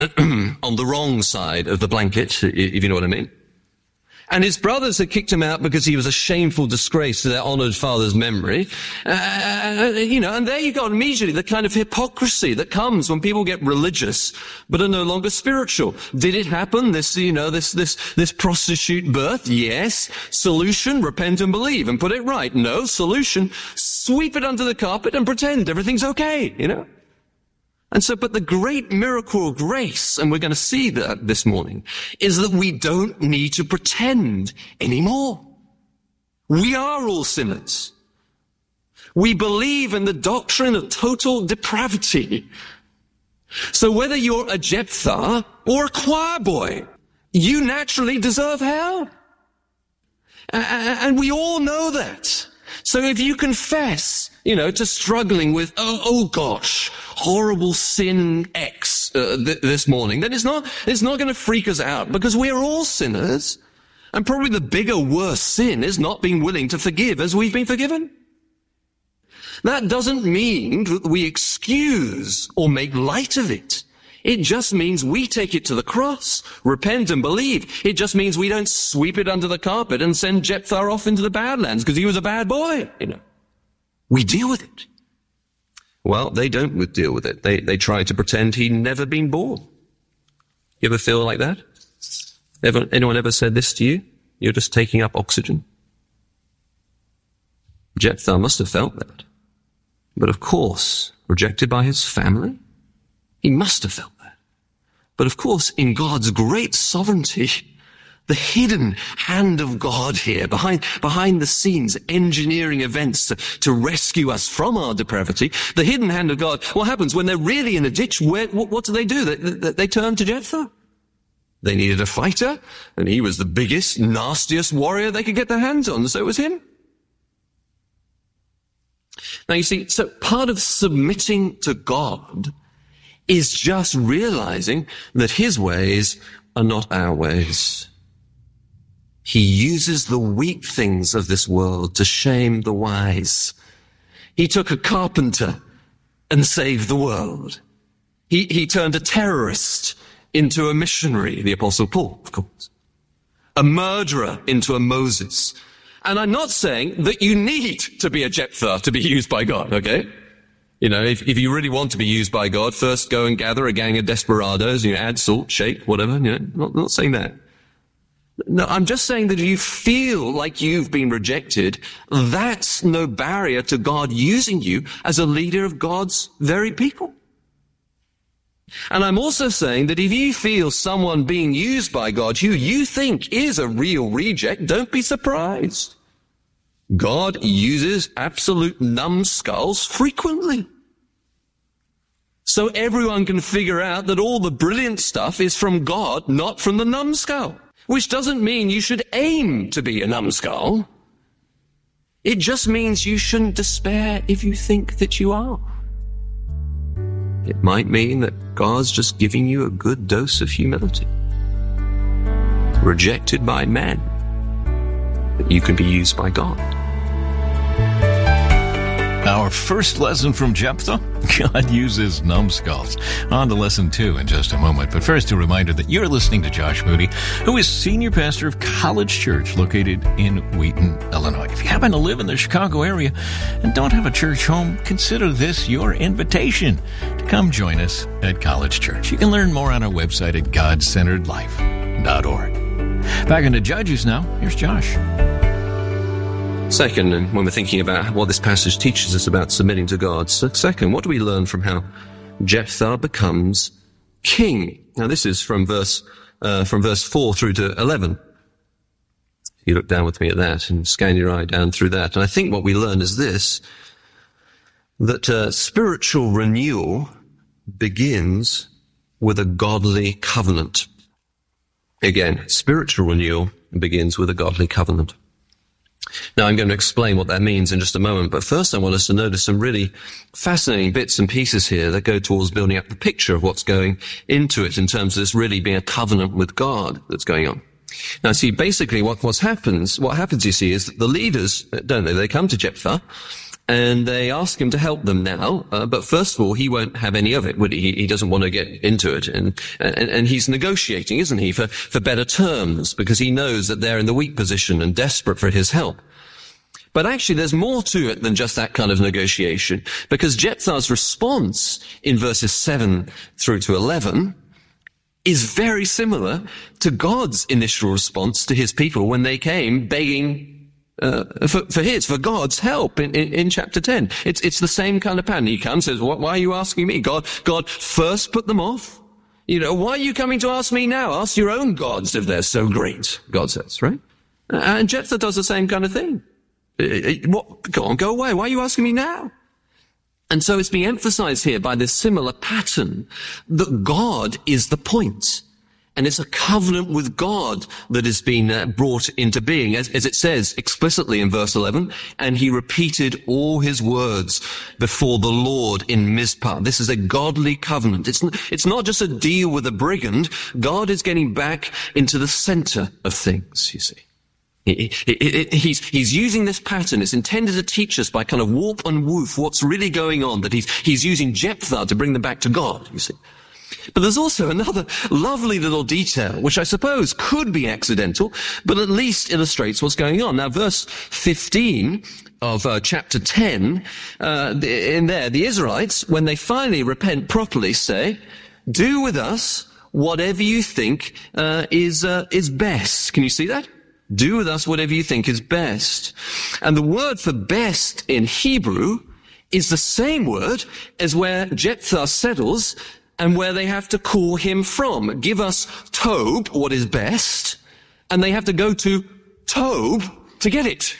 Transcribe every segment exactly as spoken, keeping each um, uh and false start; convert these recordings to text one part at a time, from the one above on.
on the wrong side of the blanket, if you know what I mean. And his brothers had kicked him out because he was a shameful disgrace to their honored father's memory. Uh, you know, and there you got immediately the kind of hypocrisy that comes when people get religious but are no longer spiritual. Did it happen? This, you know, this, this, this prostitute birth? Yes. Solution? Repent and believe and put it right. No. Solution? Sweep it under the carpet and pretend everything's okay, you know? And so, but the great miracle of grace, and we're going to see that this morning, is that we don't need to pretend anymore. We are all sinners. We believe in the doctrine of total depravity. So whether you're a Jephthah or a choir boy, you naturally deserve hell. And we all know that. So if you confess, you know, to struggling with, oh, oh gosh, horrible sin X uh, th- this morning, then it's not, it's not going to freak us out because we're all sinners. And probably the bigger, worse sin is not being willing to forgive as we've been forgiven. That doesn't mean that we excuse or make light of it. It just means we take it to the cross, repent and believe. It just means we don't sweep it under the carpet and send Jephthah off into the Badlands because he was a bad boy, you know. We deal with it. Well, they don't deal with it. They, they try to pretend he'd never been born. You ever feel like that? Ever, anyone ever said this to you? You're just taking up oxygen. Jephthah must have felt that. But of course, rejected by his family, he must have felt that. But of course, in God's great sovereignty, the hidden hand of God here, behind, behind the scenes, engineering events to, to rescue us from our depravity, the hidden hand of God, what happens when they're really in a ditch? Where, what, what do they do? They, they, they turn to Jephthah. They needed a fighter, and he was the biggest, nastiest warrior they could get their hands on, so it was him. Now you see, so part of submitting to God is just realizing that his ways are not our ways. He uses the weak things of this world to shame the wise. He took a carpenter and saved the world. He, he turned a terrorist into a missionary, the Apostle Paul, of course. A murderer into a Moses. And I'm not saying that you need to be a Jephthah to be used by God, okay? You know, if, if you really want to be used by God, first go and gather a gang of desperados, you know, add salt, shake, whatever, you know, not, not saying that. No, I'm just saying that if you feel like you've been rejected, that's no barrier to God using you as a leader of God's very people. And I'm also saying that if you feel someone being used by God who you think is a real reject, don't be surprised. God uses absolute numbskulls frequently. So everyone can figure out that all the brilliant stuff is from God, not from the numbskull. Which doesn't mean you should aim to be a numbskull. It just means you shouldn't despair if you think that you are. It might mean that God's just giving you a good dose of humility. Rejected by men, that you can be used by God. Our first lesson from Jephthah, God uses numbskulls. On to lesson two in just a moment. But first, a reminder that you're listening to Josh Moody, who is senior pastor of College Church located in Wheaton, Illinois. If you happen to live in the Chicago area and don't have a church home, consider this your invitation to come join us at College Church. You can learn more on our website at god centered life dot org. Back into Judges now. Here's Josh. Second, and when we're thinking about what this passage teaches us about submitting to God, so second, what do we learn from how Jephthah becomes king? Now, this is from verse uh, from verse four through to eleven. You look down with me at that and scan your eye down through that. And I think what we learn is this, that uh, spiritual renewal begins with a godly covenant. Again, spiritual renewal begins with a godly covenant. Now, I'm going to explain what that means in just a moment, but first I want us to notice some really fascinating bits and pieces here that go towards building up the picture of what's going into it in terms of this really being a covenant with God that's going on. Now, see, basically what, what happens, what happens, you see, is that the leaders, don't they, they come to Jephthah, and they ask him to help them now. Uh, but first of all, he won't have any of it, would he? He doesn't want to get into it. And, and, and he's negotiating, isn't he, for, for better terms, because he knows that they're in the weak position and desperate for his help. But actually, there's more to it than just that kind of negotiation, because Jephthah's response in verses seven through to eleven is very similar to God's initial response to his people when they came begging uh, for, for his, for God's help in, in, in chapter ten. It's, it's the same kind of pattern. He comes and says, what, why are you asking me? God, God first put them off. You know, why are you coming to ask me now? Ask your own gods if they're so great, God says, right? And Jephthah does the same kind of thing. What, go on, go away. Why are you asking me now? And so it's being emphasized here by this similar pattern that God is the point. And it's a covenant with God that has been uh, brought into being, as, as it says explicitly in verse eleven, and he repeated all his words before the Lord in Mizpah. This is a godly covenant. It's, it's not just a deal with a brigand. God is getting back into the center of things, you see. He, he, he, he's, he's using this pattern. It's intended to teach us by kind of warp and woof what's really going on, that he's, he's using Jephthah to bring them back to God, you see. But there's also another lovely little detail, which I suppose could be accidental, but at least illustrates what's going on. Now, verse fifteen of uh, chapter ten, uh, in there, the Israelites, when they finally repent properly, say, do with us whatever you think uh, is uh, is best. Can you see that? Do with us whatever you think is best. And the word for best in Hebrew is the same word as where Jephthah settles and where they have to call him from. Give us Tob, what is best, and they have to go to Tob to get it.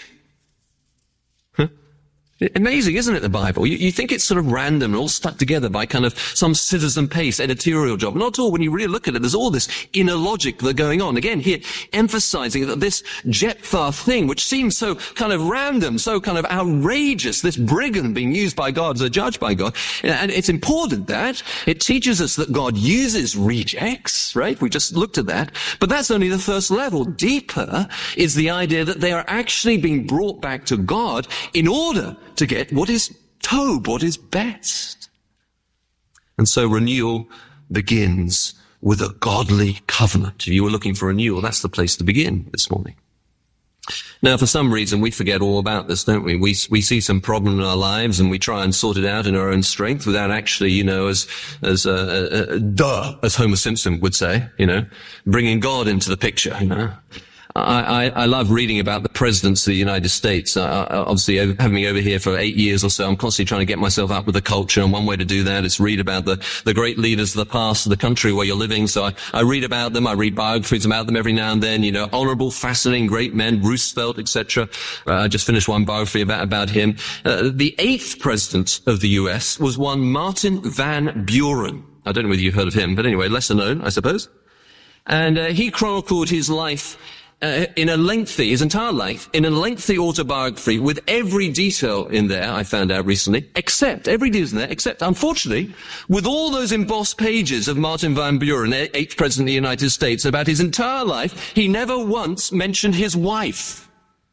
Huh? Amazing, isn't it, the Bible? You, you think it's sort of random and all stuck together by kind of some Citizen Pace editorial job. Not at all. When you really look at it, there's all this inner logic that's going on. Again, here, emphasizing that this Jephthah thing, which seems so kind of random, so kind of outrageous, this brigand being used by God as a judge by God, and it's important that it teaches us that God uses rejects, right? We just looked at that. But that's only the first level. Deeper is the idea that they are actually being brought back to God in order to get what is Tob, what is best. And so renewal begins with a godly covenant. If you were looking for renewal, that's the place to begin this morning. Now, for some reason, we forget all about this, don't we? We we see some problem in our lives and we try and sort it out in our own strength without actually, you know, as, as, uh, uh, duh, as Homer Simpson would say, you know, bringing God into the picture, you know. I, I, I love reading about the presidents of the United States. Uh, obviously, having me over here for eight years or so, I'm constantly trying to get myself up with the culture. And one way to do that is read about the, the great leaders of the past of the country where you're living. So I, I read about them. I read biographies about them every now and then. You know, honorable, fascinating, great men, Roosevelt, et cetera. Uh, I just finished one biography about, about him. Uh, the eighth president of the U S was one Martin Van Buren. I don't know whether you've heard of him, but anyway, lesser known, I suppose. And uh, he chronicled his life Uh, in a lengthy, his entire life, in a lengthy autobiography with every detail in there, I found out recently, except, every detail in there, except, unfortunately, with all those embossed pages of Martin Van Buren, eighth President of the United States, about his entire life, he never once mentioned his wife.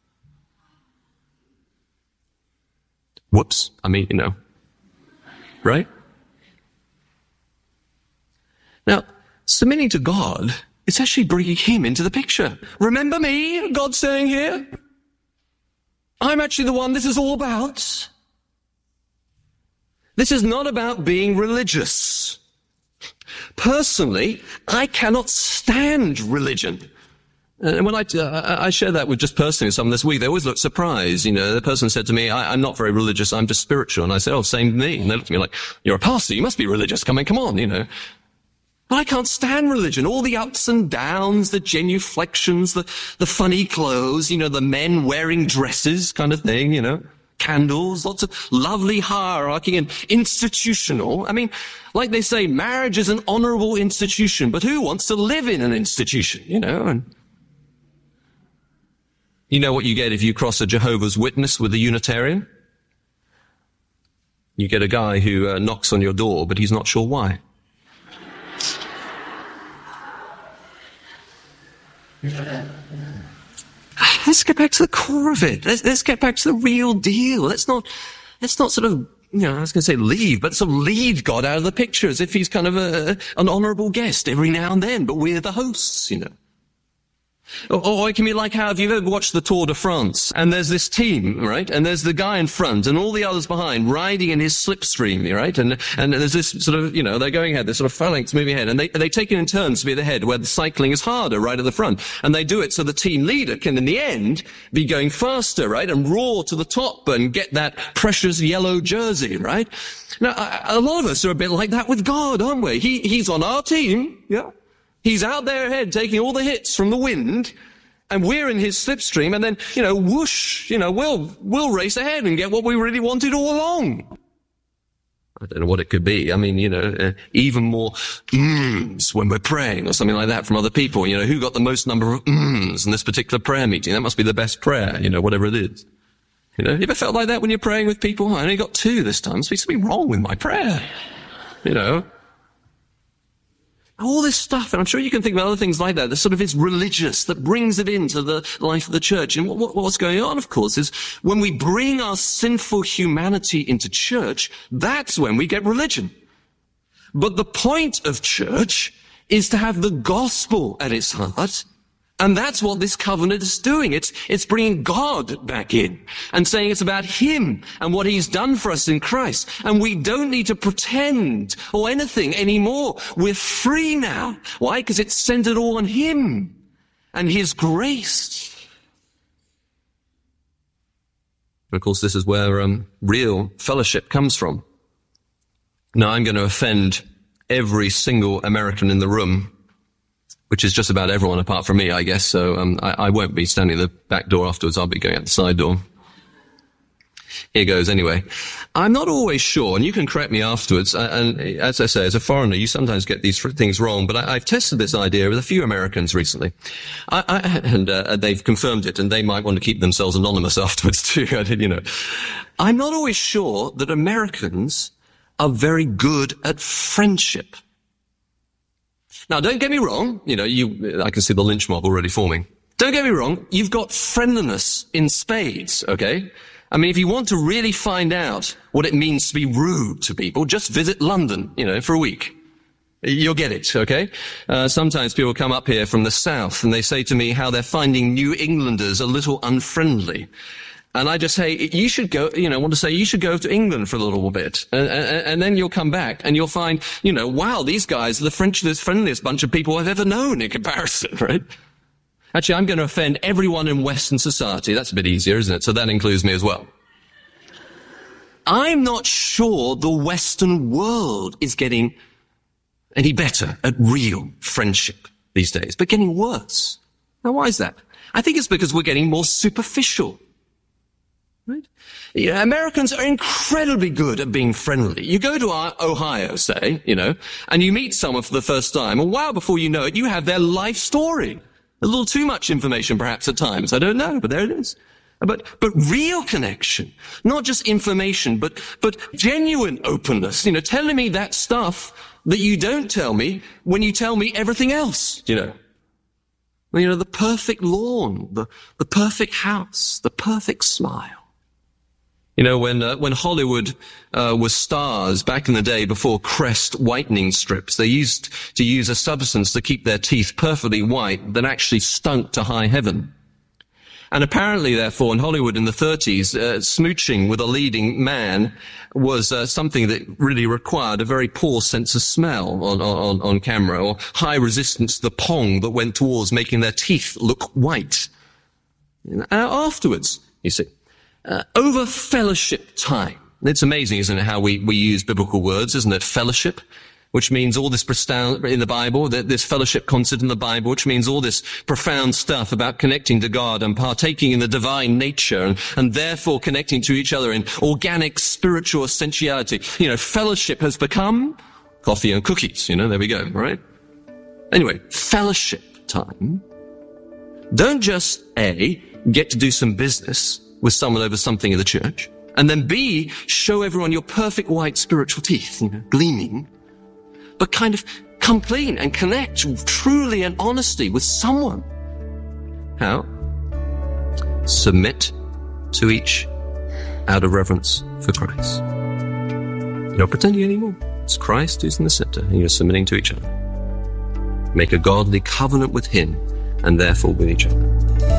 Whoops. I mean, you know. Right? Now, submitting to God, it's actually bringing him into the picture. Remember me, God's saying here? I'm actually the one this is all about. This is not about being religious. Personally, I cannot stand religion. And when I, uh, I share that with just personally with someone this week, they always look surprised. You know, the person said to me, I, I'm not very religious, I'm just spiritual. And I said, oh, same with me. And they looked at me like, you're a pastor, you must be religious. Come on, come on, you know. But I can't stand religion. All the ups and downs, the genuflections, the, the funny clothes, you know, the men wearing dresses kind of thing, you know, candles, lots of lovely hierarchy and institutional. I mean, like they say, marriage is an honorable institution, but who wants to live in an institution, you know? And you know what you get if you cross a Jehovah's Witness with a Unitarian? You get a guy who uh, knocks on your door, but he's not sure why. Let's get back to the core of it. Let's, let's get back to the real deal. Let's not, let's not sort of, you know, I was going to say leave, but sort of lead God out of the picture as if he's kind of a, an honorable guest every now and then, but we're the hosts, you know. Or, or it can be like how, have you ever watched the Tour de France? And there's this team, right? And there's the guy in front and all the others behind riding in his slipstream, right? And, and there's this sort of, you know, they're going ahead, they're sort of phalanx moving ahead. And they, they take it in turns to be at the head where the cycling is harder right at the front. And they do it so the team leader can, in the end, be going faster, right? And roar to the top and get that precious yellow jersey, right? Now, a, a lot of us are a bit like that with God, aren't we? He, he's on our team, yeah? He's out there ahead taking all the hits from the wind, and we're in his slipstream, and then, you know, whoosh, you know, we'll, we'll race ahead and get what we really wanted all along. I don't know what it could be. I mean, you know, uh, even more mms when we're praying or something like that from other people. You know, who got the most number of mms in this particular prayer meeting? That must be the best prayer, you know, whatever it is. You know, you ever felt like that when you're praying with people? I only got two this time. There's something wrong with my prayer. You know. All this stuff, and I'm sure you can think about other things like that, that sort of is religious, that brings it into the life of the church. And what, what's going on, of course, is when we bring our sinful humanity into church, that's when we get religion. But the point of church is to have the gospel at its heart. And that's what this covenant is doing. It's, it's bringing God back in and saying it's about him and what he's done for us in Christ. And we don't need to pretend or anything anymore. We're free now. Why? Because it's centered all on him and his grace. And of course, this is where um, real fellowship comes from. Now, I'm going to offend every single American in the room, which is just about everyone apart from me, I guess. So um, I, I won't be standing at the back door afterwards. I'll be going out the side door. Here goes anyway. I'm not always sure, and you can correct me afterwards, uh, and as I say, as a foreigner, you sometimes get these things wrong, but I, I've tested this idea with a few Americans recently. I, I, and uh, they've confirmed it, and they might want to keep themselves anonymous afterwards too, you know. I'm not always sure that Americans are very good at friendship. Now, don't get me wrong. You know, you, I can see the lynch mob already forming. Don't get me wrong. You've got friendliness in spades, okay? I mean, if you want to really find out what it means to be rude to people, just visit London, you know, for a week. You'll get it, okay? Uh, sometimes people come up here from the south and they say to me how they're finding New Englanders a little unfriendly. And I just say, you should go, you know, want to say, you should go to England for a little bit. And, and, and then you'll come back and you'll find, you know, wow, these guys are the Frenchest, friendliest bunch of people I've ever known in comparison, right? Actually, I'm going to offend everyone in Western society. That's a bit easier, isn't it? So that includes me as well. I'm not sure the Western world is getting any better at real friendship these days, but getting worse. Now, why is that? I think it's because we're getting more superficial. Right? Yeah, Americans are incredibly good at being friendly. You go to Ohio, say, you know, and you meet someone for the first time, and wow, before you know it, you have their life story. A little too much information, perhaps, at times. I don't know, but there it is. But, but real connection. Not just information, but, but genuine openness. You know, telling me that stuff that you don't tell me when you tell me everything else, you know. You know, the perfect lawn, the, the perfect house, the perfect smile. You know, when uh, when Hollywood uh, was stars back in the day before Crest whitening strips, they used to use a substance to keep their teeth perfectly white that actually stunk to high heaven. And apparently, therefore, in Hollywood in the thirties, uh, smooching with a leading man was uh, something that really required a very poor sense of smell on, on, on camera, or high resistance to the pong that went towards making their teeth look white. And afterwards, you see, Uh, over fellowship time. It's amazing, isn't it, how we, we use biblical words, isn't it? Fellowship, which means all this profound, in the Bible, that this fellowship concept in the Bible, which means all this profound stuff about connecting to God and partaking in the divine nature and, and therefore connecting to each other in organic spiritual essentiality. You know, fellowship has become coffee and cookies, you know, there we go, right? Anyway, fellowship time. Don't just, A, get to do some business with someone over something in the church, and then B, show everyone your perfect white spiritual teeth, you know, gleaming, but kind of come clean and connect truly and honestly with someone. How? Submit to each out of reverence for Christ. You're not pretending anymore. It's Christ who's in the center, and you're submitting to each other. Make a godly covenant with him, and therefore with each other.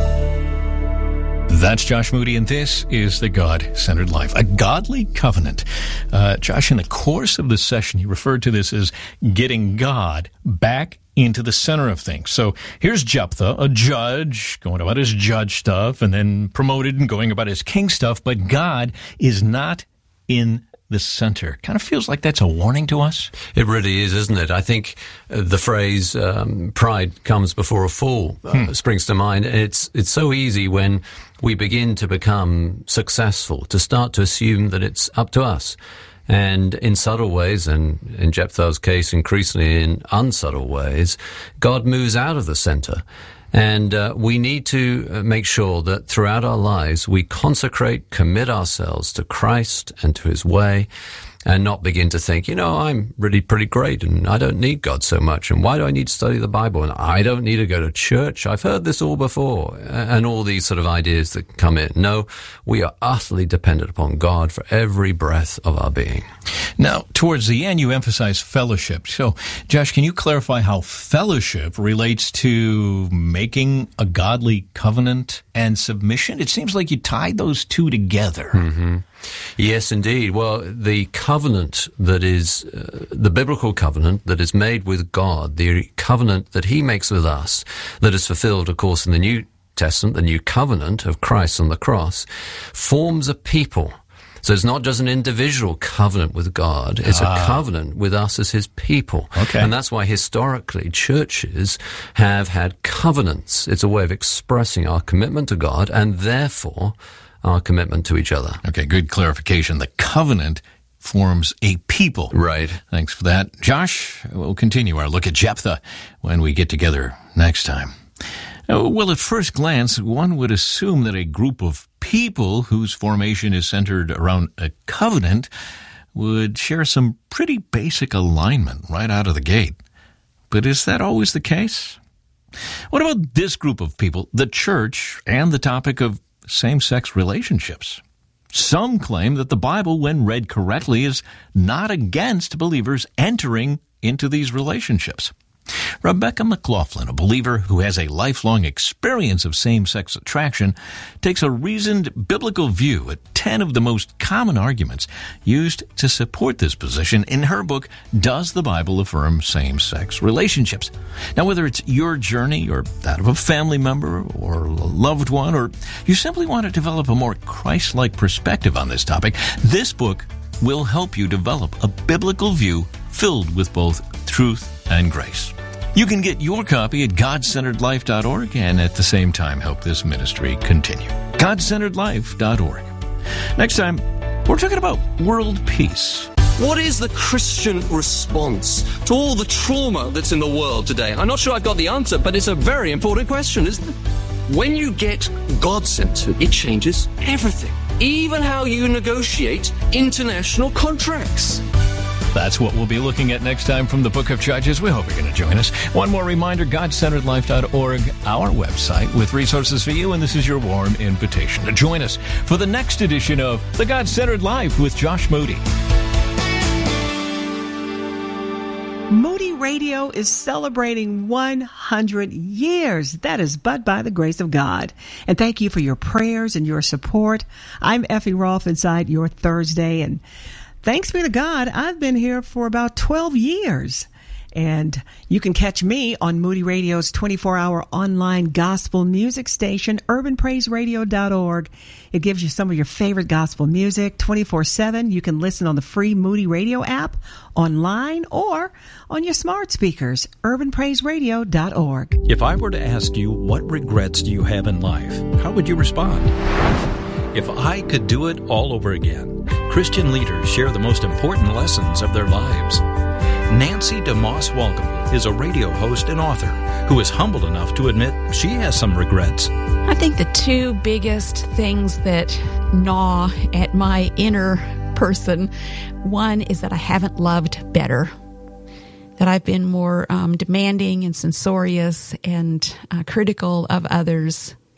That's Josh Moody, and this is The God-Centered Life, a godly covenant. Uh, Josh, in the course of this session, he referred to this as getting God back into the center of things. So here's Jephthah, a judge, going about his judge stuff, and then promoted and going about his king stuff, but God is not in the center. Kind of feels like that's a warning to us. It really is, isn't it? I think uh, the phrase um, pride comes before a fall uh, hmm. springs to mind. It's it's so easy when we begin to become successful to start to assume that it's up to us. And in subtle ways, and in Jephthah's case, increasingly in unsubtle ways, God moves out of the center. And uh, we need to make sure that throughout our lives we consecrate, commit ourselves to Christ and to his way, and not begin to think, you know, I'm really pretty great and I don't need God so much, and why do I need to study the Bible, and I don't need to go to church, I've heard this all before, and all these sort of ideas that come in. No, we are utterly dependent upon God for every breath of our being. Now, towards the end, you emphasize fellowship. So, Josh, can you clarify how fellowship relates to making a godly covenant and submission? It seems like you tied those two together. Mm-hmm. Yes, indeed. Well, the covenant that is, uh, the biblical covenant that is made with God, the covenant that he makes with us, that is fulfilled, of course, in the New Testament, the new covenant of Christ on the cross, forms a people. So it's not just an individual covenant with God, it's ah. a covenant with us as his people. Okay. And that's why historically churches have had covenants. It's a way of expressing our commitment to God and therefore our commitment to each other. Okay, good clarification. The covenant forms a people. Right. Thanks for that. Josh, we'll continue our look at Jephthah when we get together next time. Well, at first glance, one would assume that a group of people whose formation is centered around a covenant would share some pretty basic alignment right out of the gate. But is that always the case? What about this group of people, the church, and the topic of same-sex relationships? Some claim that the Bible, when read correctly, is not against believers entering into these relationships. Rebecca McLaughlin, a believer who has a lifelong experience of same-sex attraction, takes a reasoned biblical view at ten of the most common arguments used to support this position in her book, Does the Bible Affirm Same-Sex Relationships? Now, whether it's your journey or that of a family member or a loved one, or you simply want to develop a more Christ-like perspective on this topic, this book will help you develop a biblical view filled with both truth and grace. You can get your copy at god centered life dot org and at the same time help this ministry continue. god centered life dot org. Next time, we're talking about world peace. What is the Christian response to all the trauma that's in the world today? I'm not sure I've got the answer, but it's a very important question, isn't it? When you get God-centered, it changes everything, even how you negotiate international contracts. That's what we'll be looking at next time from the Book of Judges. We hope you're going to join us. One more reminder, god centered life dot org, our website with resources for you, and this is your warm invitation to join us for the next edition of The God-Centered Life with Josh Moody. Moody Radio is celebrating one hundred years. That is but by the grace of God. And thank you for your prayers and your support. I'm Effie Rolfe inside your Thursday, and thanks be to God, I've been here for about twelve years. And you can catch me on Moody Radio's twenty-four hour online gospel music station, urban praise radio dot org. It gives you some of your favorite gospel music twenty-four seven. You can listen on the free Moody Radio app, online, or on your smart speakers, urban praise radio dot org. If I were to ask you, what regrets do you have in life, how would you respond? If I could do it all over again, Christian leaders share the most important lessons of their lives. Nancy DeMoss Walkable is a radio host and author who is humble enough to admit she has some regrets. I think the two biggest things that gnaw at my inner person, one is that I haven't loved better, that I've been more um, demanding and censorious and uh, critical of others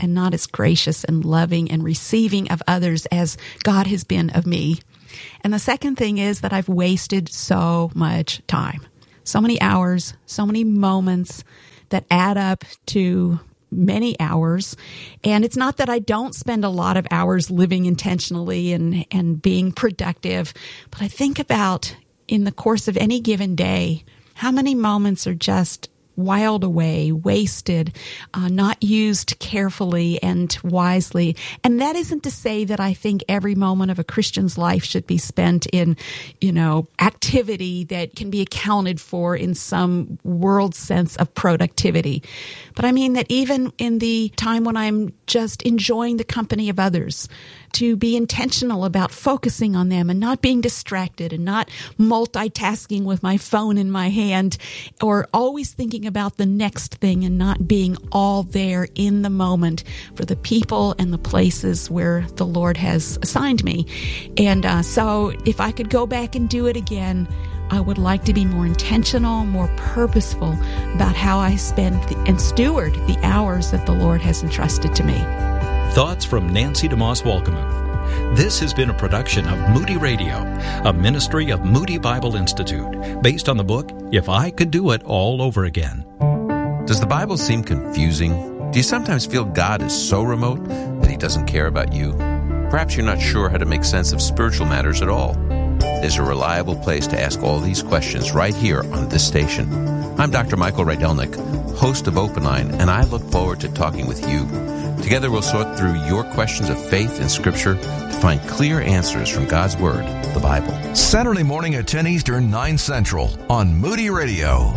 and not as gracious and loving and receiving of others as God has been of me. And the second thing is that I've wasted so much time, so many hours, so many moments that add up to many hours. And it's not that I don't spend a lot of hours living intentionally and, and being productive, but I think about in the course of any given day, how many moments are just whiled away, wasted, uh, not used carefully and wisely. And that isn't to say that I think every moment of a Christian's life should be spent in, you know, activity that can be accounted for in some world sense of productivity. But I mean that even in the time when I'm just enjoying the company of others, to be intentional about focusing on them and not being distracted and not multitasking with my phone in my hand, or always thinking about the next thing and not being all there in the moment for the people and the places where the Lord has assigned me. And uh, so if I could go back and do it again, I would like to be more intentional, more purposeful about how I spend the, and steward the hours that the Lord has entrusted to me. Thoughts from Nancy DeMoss Wolkemuth. This has been a production of Moody Radio, a ministry of Moody Bible Institute, based on the book, If I Could Do It All Over Again. Does the Bible seem confusing? Do you sometimes feel God is so remote that He doesn't care about you? Perhaps you're not sure how to make sense of spiritual matters at all. There's a reliable place to ask all these questions right here on this station. I'm Doctor Michael Rydelnik, host of Open Line, and I look forward to talking with you. Together we'll sort through your questions of faith and Scripture to find clear answers from God's Word, the Bible. Saturday morning at ten Eastern, nine Central on Moody Radio.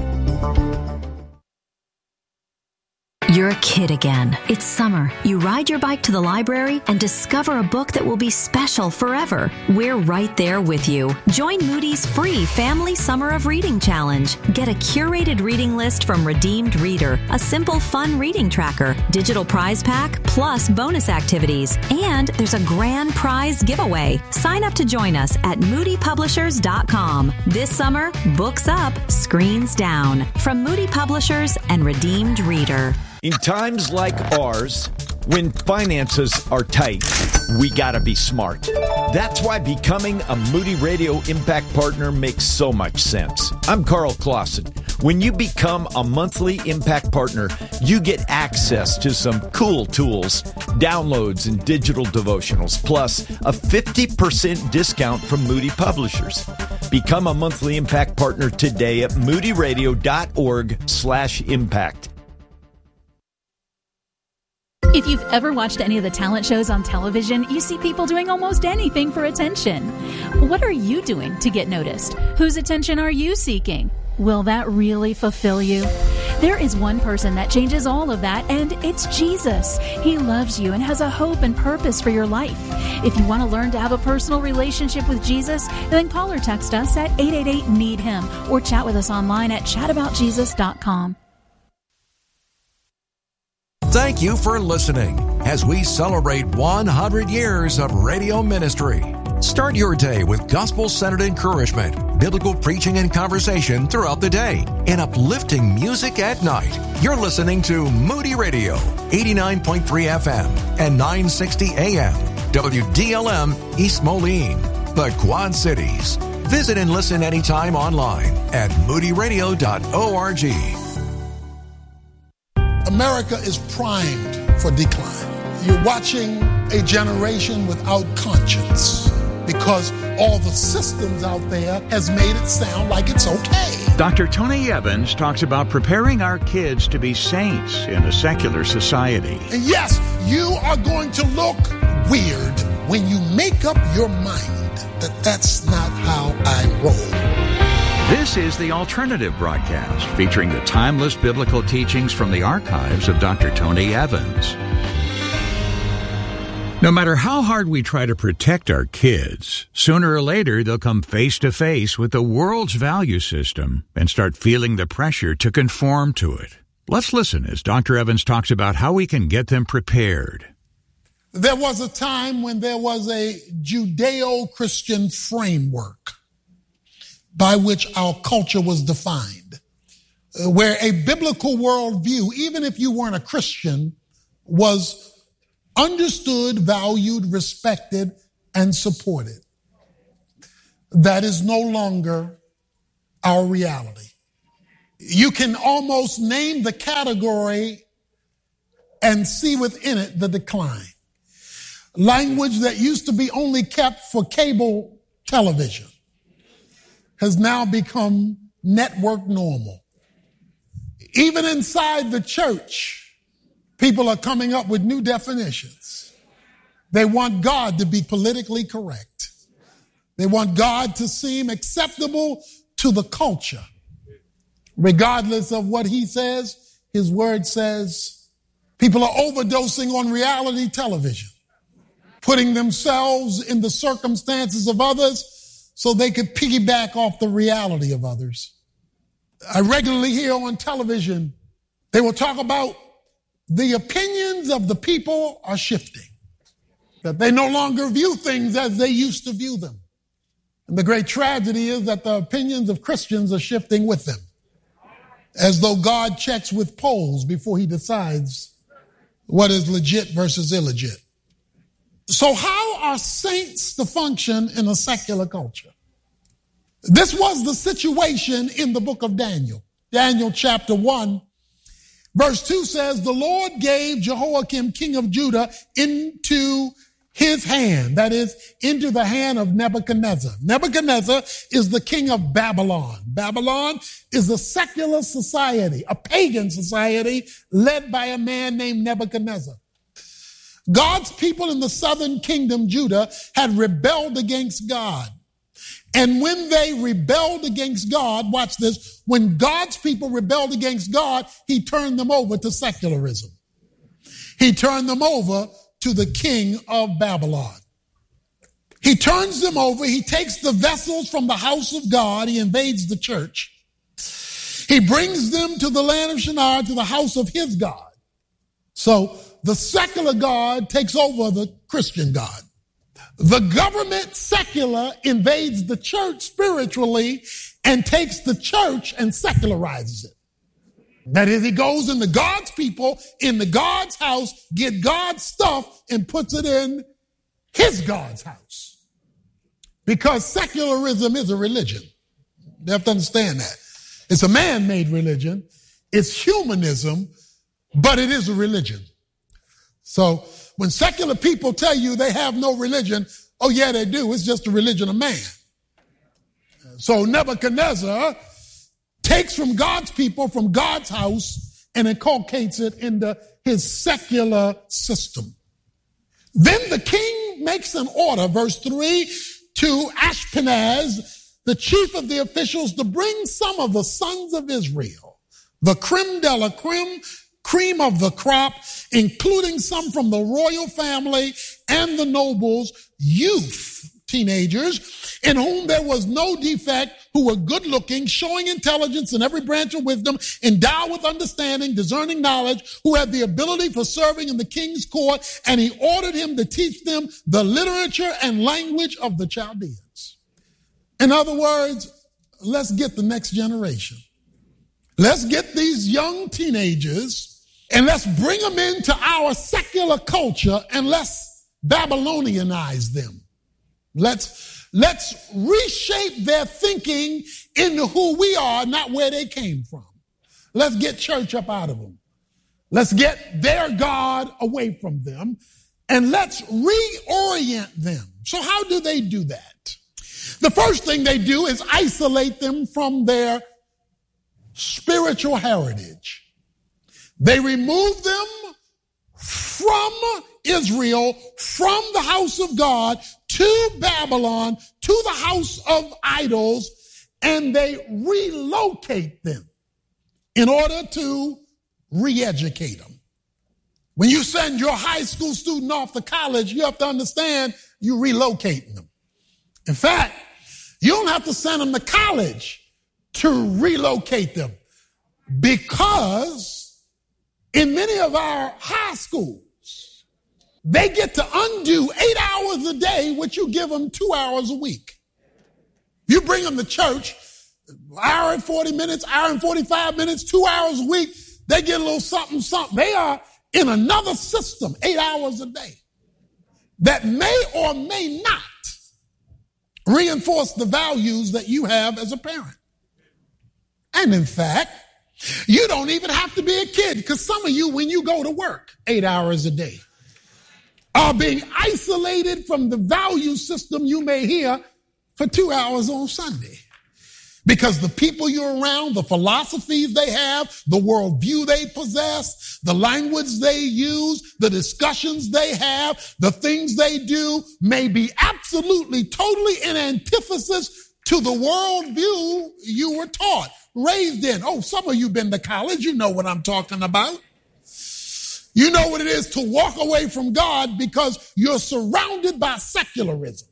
You're a kid again. It's summer. You ride your bike to the library and discover a book that will be special forever. We're right there with you. Join Moody's free Family Summer of Reading Challenge. Get a curated reading list from Redeemed Reader, a simple, fun reading tracker, digital prize pack, plus bonus activities. And there's a grand prize giveaway. Sign up to join us at moody publishers dot com. This summer, books up, screens down. From Moody Publishers and Redeemed Reader. In times like ours, when finances are tight, we gotta be smart. That's why becoming a Moody Radio Impact Partner makes so much sense. I'm Carl Clausen. When you become a monthly Impact Partner, you get access to some cool tools, downloads, and digital devotionals, plus a fifty percent discount from Moody Publishers. Become a monthly Impact Partner today at moody radio dot org slash impact. If you've ever watched any of the talent shows on television, you see people doing almost anything for attention. What are you doing to get noticed? Whose attention are you seeking? Will that really fulfill you? There is one person that changes all of that, and it's Jesus. He loves you and has a hope and purpose for your life. If you want to learn to have a personal relationship with Jesus, then call or text us at eight eight eight, need him or chat with us online at chat about jesus dot com. Thank you for listening as we celebrate one hundred years of radio ministry. Start your day with gospel-centered encouragement, biblical preaching and conversation throughout the day, and uplifting music at night. You're listening to Moody Radio, eighty-nine point three F M and nine sixty A M, W D L M East Moline, the Quad Cities. Visit and listen anytime online at moody radio dot org. America is primed for decline. You're watching a generation without conscience because all the systems out there has made it sound like it's okay. Doctor Tony Evans talks about preparing our kids to be saints in a secular society. And yes, you are going to look weird when you make up your mind that that's not how I roll. This is the Alternative Broadcast, featuring the timeless biblical teachings from the archives of Doctor Tony Evans. No matter how hard we try to protect our kids, sooner or later they'll come face to face with the world's value system and start feeling the pressure to conform to it. Let's listen as Doctor Evans talks about how we can get them prepared. There was a time when there was a Judeo-Christian framework by which our culture was defined, uh, where a biblical worldview, even if you weren't a Christian, was understood, valued, respected, and supported. That is no longer our reality. You can almost name the category and see within it the decline. Language that used to be only kept for cable television has now become network normal. Even inside the church, people are coming up with new definitions. They want God to be politically correct. They want God to seem acceptable to the culture. Regardless of what he says, his word says, people are overdosing on reality television, putting themselves in the circumstances of others so they could piggyback off the reality of others. I regularly hear on television, they will talk about the opinions of the people are shifting, that they no longer view things as they used to view them. And the great tragedy is that the opinions of Christians are shifting with them, as though God checks with polls before he decides what is legit versus illegit. So how are saints to function in a secular culture? This was the situation in the book of Daniel. Daniel chapter one, verse two says, the Lord gave Jehoiakim, king of Judah, into his hand, that is, into the hand of Nebuchadnezzar. Nebuchadnezzar is the king of Babylon. Babylon is a secular society, a pagan society led by a man named Nebuchadnezzar. God's people in the southern kingdom, Judah, had rebelled against God. And when they rebelled against God, watch this, when God's people rebelled against God, he turned them over to secularism. He turned them over to the king of Babylon. He turns them over. He takes the vessels from the house of God. He invades the church. He brings them to the land of Shinar, to the house of his God. So the secular God takes over the Christian God. The government secular invades the church spiritually and takes the church and secularizes it. That is, he goes into God's people, in the God's house, get God's stuff and puts it in his God's house. Because secularism is a religion. You have to understand that. It's a man-made religion. It's humanism, but it is a religion. So when secular people tell you they have no religion, oh yeah, they do. It's just a religion of man. So Nebuchadnezzar takes from God's people, from God's house, and inculcates it into his secular system. Then the king makes an order, verse three, to Ashpenaz, the chief of the officials, to bring some of the sons of Israel, the creme de la creme, cream of the crop, including some from the royal family and the nobles, youth, teenagers, in whom there was no defect, who were good looking, showing intelligence in every branch of wisdom, endowed with understanding, discerning knowledge, who had the ability for serving in the king's court, and he ordered him to teach them the literature and language of the Chaldeans. In other words, let's get the next generation. Let's get these young teenagers and let's bring them into our secular culture and let's Babylonianize them. Let's, let's reshape their thinking into who we are, not where they came from. Let's get church up out of them. Let's get their God away from them, and let's reorient them. So how do they do that? The first thing they do is isolate them from their spiritual heritage. They remove them from Israel, from the house of God, to Babylon, to the house of idols, and they relocate them in order to re-educate them. When you send your high school student off to college, you have to understand you're relocating them. In fact, you don't have to send them to college to relocate them, because in many of our high schools, they get to undo eight hours a day what you give them two hours a week. You bring them to church, hour and forty minutes, hour and forty-five minutes, two hours a week, they get a little something, something. They are in another system eight hours a day that may or may not reinforce the values that you have as a parent. And in fact, you don't even have to be a kid, because some of you, when you go to work eight hours a day, are being isolated from the value system you may hear for two hours on Sunday. Because the people you're around, the philosophies they have, the worldview they possess, the language they use, the discussions they have, the things they do may be absolutely, totally in antithesis to the worldview you were taught, raised in. Oh, some of you been to college. You know what I'm talking about. You know what it is to walk away from God because you're surrounded by secularism,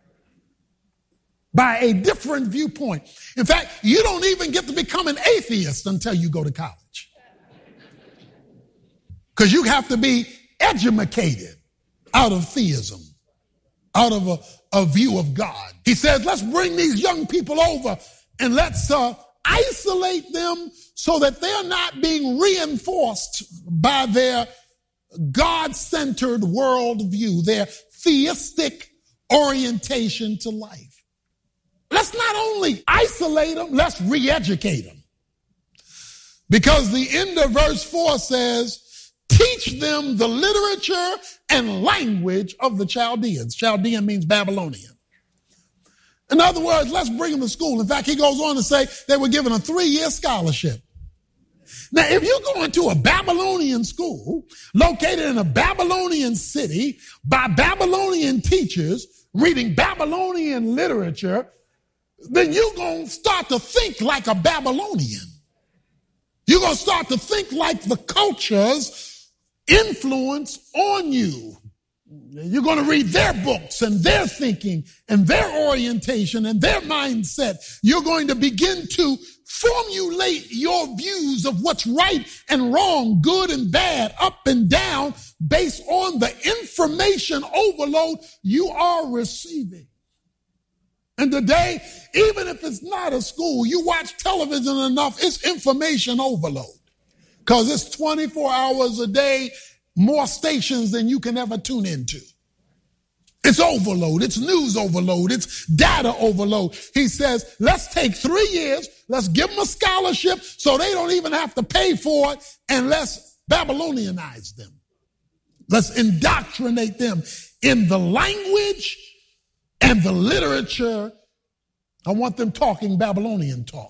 by a different viewpoint. In fact, you don't even get to become an atheist until you go to college, because you have to be educated out of theism, out of a, a view of God. He says, let's bring these young people over and let's uh, isolate them so that they're not being reinforced by their God-centered worldview, their theistic orientation to life. Let's not only isolate them, let's re-educate them. Because the end of verse four says, teach them the literature and language of the Chaldeans. Chaldean means Babylonian. In other words, let's bring them to school. In fact, he goes on to say they were given a three-year scholarship. Now, if you're going to a Babylonian school located in a Babylonian city by Babylonian teachers reading Babylonian literature, then you're going to start to think like a Babylonian. You're going to start to think like the culture's influence on you. You're going to read their books and their thinking and their orientation and their mindset. You're going to begin to formulate your views of what's right and wrong, good and bad, up and down, based on the information overload you are receiving. And today, even if it's not a school, you watch television enough, it's information overload. Because it's twenty-four hours a day, more stations than you can ever tune into. It's overload. It's news overload. It's data overload. He says, let's take three years. Let's give them a scholarship so they don't even have to pay for it. And let's Babylonianize them. Let's indoctrinate them in the language and the literature. I want them talking Babylonian talk.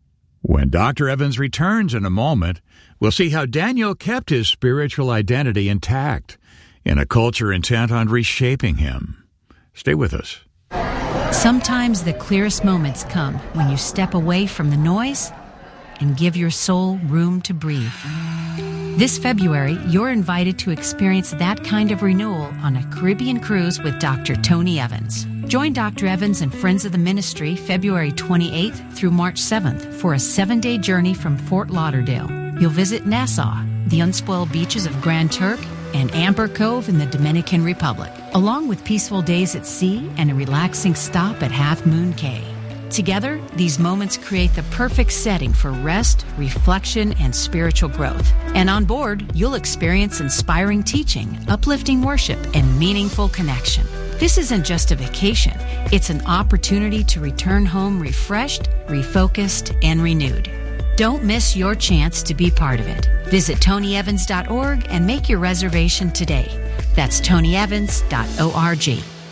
When Doctor Evans returns in a moment, we'll see how Daniel kept his spiritual identity intact in a culture intent on reshaping him. Stay with us. Sometimes the clearest moments come when you step away from the noise and give your soul room to breathe. This February, you're invited to experience that kind of renewal on a Caribbean cruise with Doctor Tony Evans. Join Doctor Evans and Friends of the Ministry February twenty-eighth through March seventh for a seven-day journey from Fort Lauderdale. You'll visit Nassau, the unspoiled beaches of Grand Turk, and Amber Cove in the Dominican Republic, along with peaceful days at sea and a relaxing stop at Half Moon Cay. Together, these moments create the perfect setting for rest, reflection, and spiritual growth. And on board, you'll experience inspiring teaching, uplifting worship, and meaningful connection. This isn't just a vacation. It's an opportunity to return home refreshed, refocused, and renewed. Don't miss your chance to be part of it. Visit tony evans dot org and make your reservation today. That's tony evans dot org.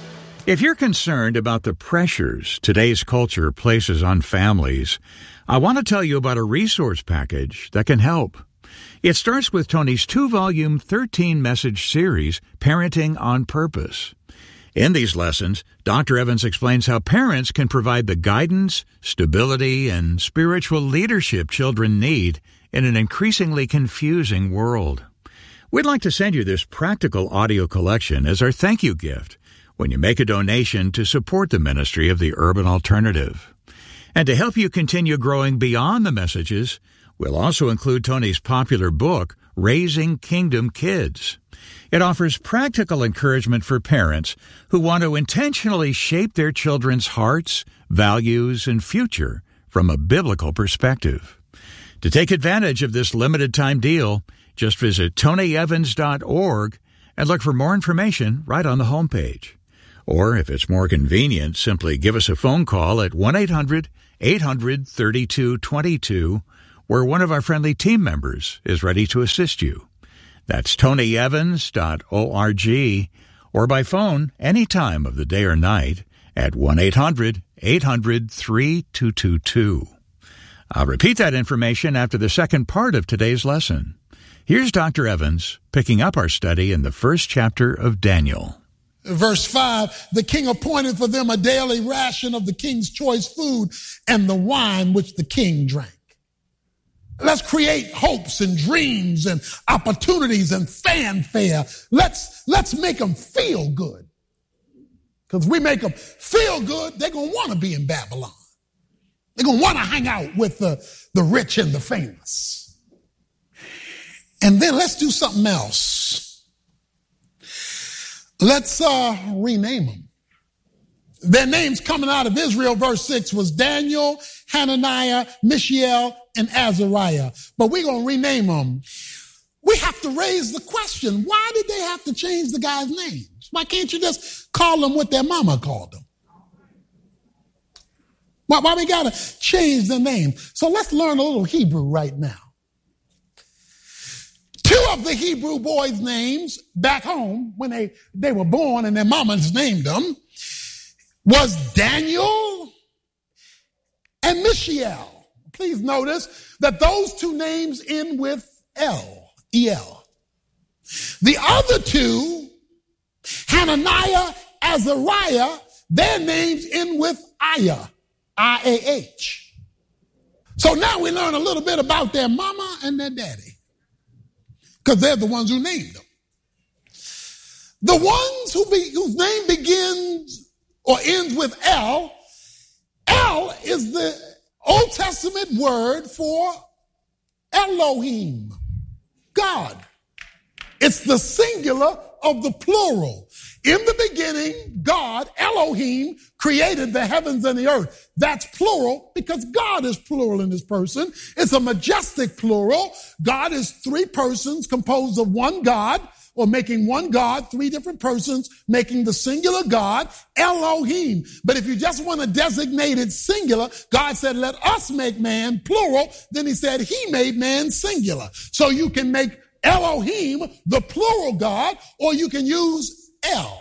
If you're concerned about the pressures today's culture places on families, I want to tell you about a resource package that can help. It starts with Tony's two-volume, thirteen-message series, Parenting on Purpose. In these lessons, Doctor Evans explains how parents can provide the guidance, stability, and spiritual leadership children need in an increasingly confusing world. We'd like to send you this practical audio collection as our thank you gift when you make a donation to support the ministry of the Urban Alternative. And to help you continue growing beyond the messages, we'll also include Tony's popular book, Raising Kingdom Kids. It offers practical encouragement for parents who want to intentionally shape their children's hearts, values, and future from a biblical perspective. To take advantage of this limited-time deal, Just visit tony evans dot org and look for more information right on the homepage. Or if it's more convenient, simply give us a phone call at one eight hundred eight hundred thirty-two twenty-two, where one of our friendly team members is ready to assist you. That's tony evans dot org, or by phone any time of the day or night at one eight hundred eight hundred thirty-two twenty-two. I'll repeat that information after the second part of today's lesson. Here's Doctor Evans picking up our study in the first chapter of Daniel. Verse five, the king appointed for them a daily ration of the king's choice food and the wine which the king drank. Let's create hopes and dreams and opportunities and fanfare. Let's, let's make them feel good. Because we make them feel good, they're going to want to be in Babylon. They're going to want to hang out with the, the rich and the famous. And then let's do something else. Let's uh, rename them. Their names coming out of Israel, verse six, was Daniel, Hananiah, Mishael, and Azariah. But we're going to rename them. We have to raise the question, why did they have to change the guys' names? Why can't you just call them what their mama called them? Why, why we got to change the name? So let's learn a little Hebrew right now. Two of the Hebrew boys' names back home when they, they were born and their mamas named them was Daniel and Mishael. Please notice that those two names end with L, E L. The other two, Hananiah, Azariah, their names end with Aya, I A H. So now we learn a little bit about their mama and their daddy. Because they're the ones who named them. The ones who be, whose name begins or ends with L, L is the Old Testament word for Elohim, God. It's the singular of the plural. In the beginning, God, Elohim, created the heavens and the earth. That's plural because God is plural in his person. It's a majestic plural. God is three persons composed of one God, or making one God, three different persons, making the singular God, Elohim. But if you just want to designate it singular, God said, let us make man, plural. Then he said he made man singular. So you can make Elohim the plural God, or you can use L.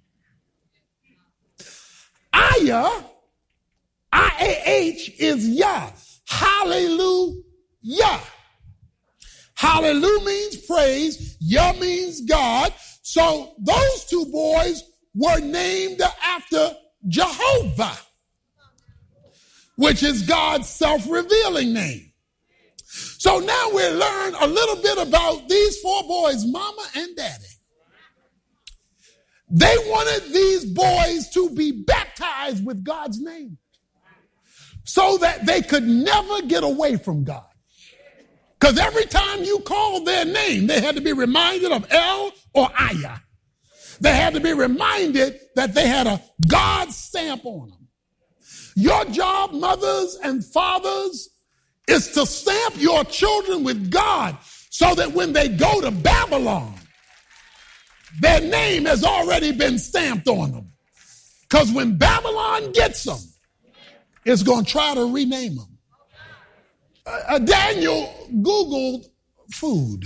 Aya, I A H is Yah. Hallelujah. Hallelujah means praise. Yah means God. So those two boys were named after Jehovah, which is God's self-revealing name. So now we learn a little bit about these four boys, mama and daddy. They wanted these boys to be baptized with God's name so that they could never get away from God. Because every time you called their name, they had to be reminded of El or Aya. They had to be reminded that they had a God stamp on them. Your job, mothers and fathers, is to stamp your children with God so that when they go to Babylon, their name has already been stamped on them. Because when Babylon gets them, it's going to try to rename them. Uh, uh, Daniel Googled food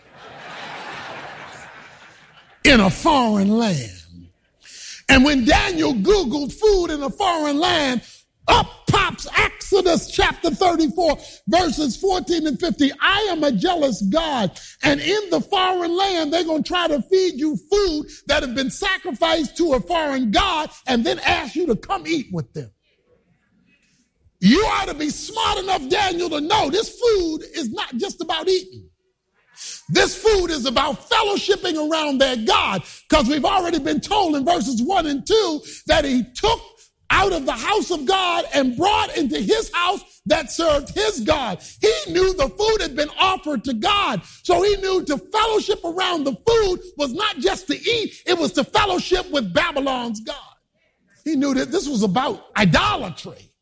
in a foreign land. And when Daniel Googled food in a foreign land, up pops Exodus chapter thirty-four, verses fourteen and fifteen. I am a jealous God, and in the foreign land, they're going to try to feed you food that have been sacrificed to a foreign God and then ask you to come eat with them. You ought to be smart enough, Daniel, to know this food is not just about eating. This food is about fellowshipping around their God, because we've already been told in verses one and two that he took out of the house of God and brought into his house that served his God. He knew the food had been offered to God. So he knew to fellowship around the food was not just to eat, it was to fellowship with Babylon's God. He knew that this was about idolatry.